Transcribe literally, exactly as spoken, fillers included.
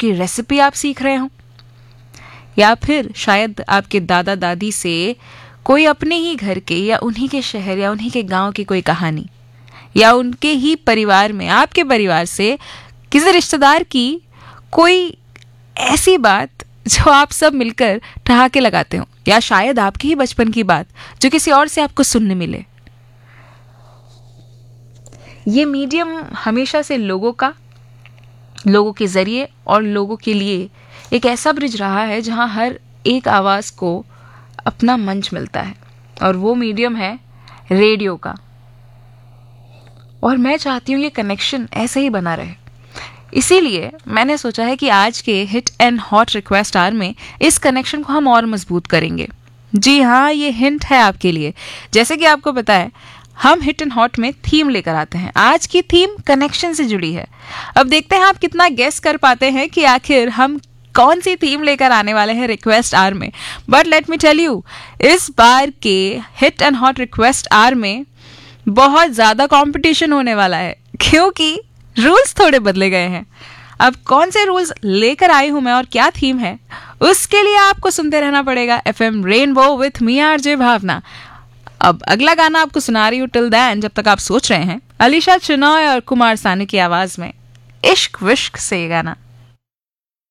की रेसिपी आप सीख रहे हो, या फिर शायद आपके दादा दादी से कोई अपने ही घर के या उन्हीं के शहर या उन्हीं के गांव की कोई कहानी, या उनके ही परिवार में आपके परिवार से किसी रिश्तेदार की कोई ऐसी बात जो आप सब मिलकर ठहाके लगाते हो, या शायद आपके ही बचपन की बात जो किसी और से आपको सुनने मिले। ये मीडियम हमेशा से लोगों का, लोगों के जरिए और लोगों के लिए एक ऐसा ब्रिज रहा है जहां हर एक आवाज को अपना मंच मिलता है, और वो मीडियम है रेडियो का। और मैं चाहती हूँ ये कनेक्शन ऐसे ही बना रहे। इसीलिए मैंने सोचा है कि आज के hit and hot request our में इस कनेक्शन को हम और मजबूत करेंगे। जी हाँ, ये हिंट है आपके लिए। जैसे कि आपको पता है, हम हिट एंड हॉट में थीम लेकर आते हैं। आज की थीम कनेक्शन से जुड़ी है। अब देखते हैं आप कितना गेस कर पाते हैं कि आखिर हम कौन सी थीम लेकर आने वाले हैं रिक्वेस्ट आवर में। But let me tell you, इस बार के hit and hot request our में बहुत ज्यादा कंपटीशन होने वाला है, क्योंकि रूल्स थोड़े बदले गए हैं। अब कौन से रूल्स लेकर आई हूं मैं और क्या थीम है, उसके लिए आपको सुनते रहना पड़ेगा FM rainbow with me RJ भावना। अब अगला गाना आपको सुना रही हूं। टिल देन, जब तक आप सोच रहे हैं, अलीशा चिनॉय और कुमार सानू की आवाज में इश्क विश्क से गाना।